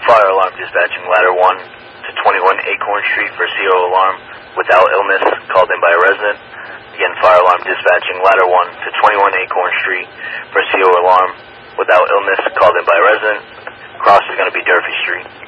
Fire alarm dispatching ladder 1 to 21 Acorn Street for CO alarm without illness called in by a resident. Again, fire alarm dispatching ladder 1 to 21 Acorn Street for CO alarm without illness called in by a resident. Cross is going to be Durfee Street.